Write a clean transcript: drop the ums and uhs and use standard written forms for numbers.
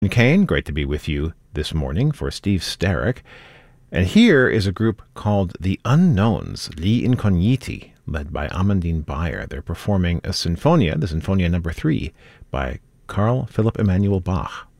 Kane, great to be with you this morning for Steve Starrick. And here is a group called The Unknowns, Gli Incogniti, led by Amandine Bayer. They're performing a sinfonia, the Sinfonia No. 3, by Carl Philipp Emanuel Bach.